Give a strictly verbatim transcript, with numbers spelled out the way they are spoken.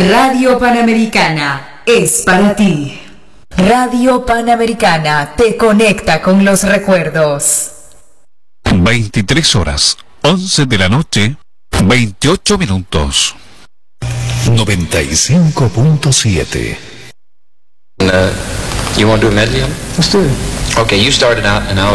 Radio Panamericana es para ti. Radio Panamericana te conecta con los recuerdos. veintitrés horas, once de la noche, veintiocho minutos. noventa y cinco punto siete. Uh, you want to do a medley? Let's do it. Okay, you started out and I'll